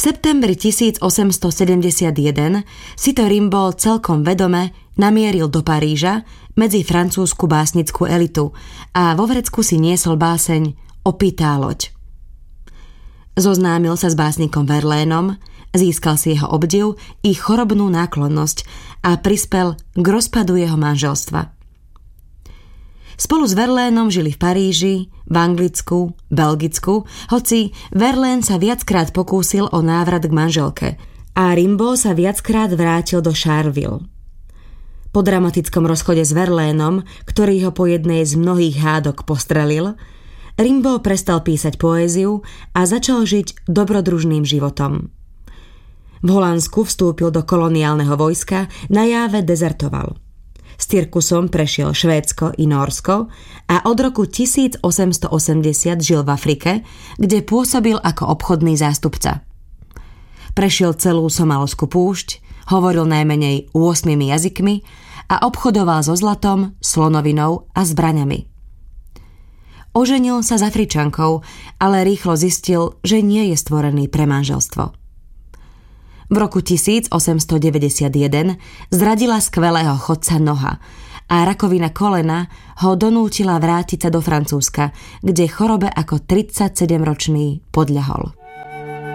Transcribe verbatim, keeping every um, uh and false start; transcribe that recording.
septembri tisícosemstosedemdesiatjeden si to Rimbaud celkom vedome namieril do Paríža medzi francúzsku básnickú elitu a vo vrecku si niesol báseň Opitá loď. Zoznámil sa s básnikom Verlaineom, získal si jeho obdiv i chorobnú náklonnosť a prispel k rozpadu jeho manželstva. Spolu s Verlaineom žili v Paríži, v Anglicku, Belgicku, hoci Verlaine sa viackrát pokúsil o návrat k manželke a Rimbaud sa viackrát vrátil do Charleville. Po dramatickom rozchode s Verlaineom, ktorý ho po jednej z mnohých hádok postrelil, Rimbaud prestal písať poéziu a začal žiť dobrodružným životom. V Holandsku vstúpil do koloniálneho vojska, na Jáve dezertoval. S cirkusom prešiel Švédsko i Nórsko a od roku tisícosemstoosemdesiat žil v Afrike, kde pôsobil ako obchodný zástupca. Prešiel celú Somalskú púšť, hovoril najmenej ôsmimi jazykmi a obchodoval so zlatom, slonovinou a zbraňami. Oženil sa s Afričankou, ale rýchlo zistil, že nie je stvorený pre manželstvo. V roku tisícosemstodeväťdesiatjeden zradila skvelého chodca noha a rakovina kolena ho donútila vrátiť sa do Francúzska, kde chorobe ako tridsaťsedemročný podľahol.